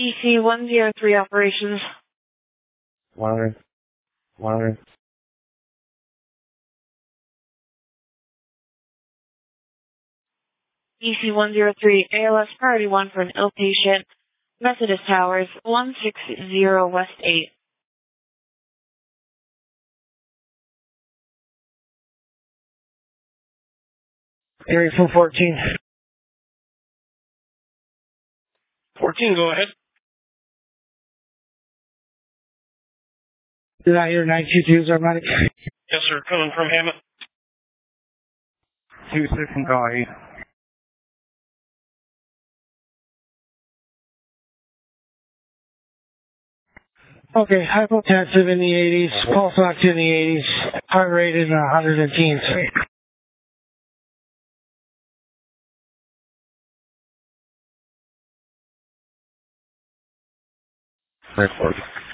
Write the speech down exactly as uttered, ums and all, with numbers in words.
E C one zero three operations. One, one. E C one zero three, A L S priority one for an ill patient, Methodist Towers, one six zero West eight. Area from fourteen. fourteen, go ahead. Did I hear nine two two, Zarmatic? Yes, sir. Coming from Hammett. two six and call eight. Okay, hypotensive in the eighties, pulse ox in the eighties, heart rate in the one hundred and teens. Report.